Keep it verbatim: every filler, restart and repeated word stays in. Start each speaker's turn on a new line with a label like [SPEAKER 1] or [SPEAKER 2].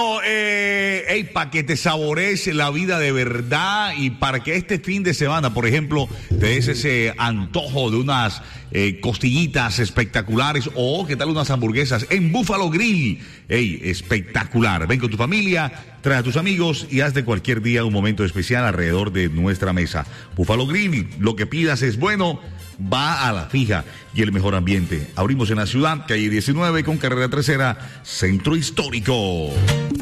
[SPEAKER 1] Bueno, eh, hey, para que te saborees la vida de verdad y para que este fin de semana, por ejemplo, te des ese antojo de unas eh, costillitas espectaculares o qué tal unas hamburguesas en Buffalo Grill. Hey, espectacular. Ven con tu familia, trae a tus amigos y haz de cualquier día un momento especial alrededor de nuestra mesa. Buffalo Grill, lo que pidas es bueno, va a la fija y el mejor ambiente. Abrimos en la ciudad, calle diecinueve con carrera tercera, Centro Histórico.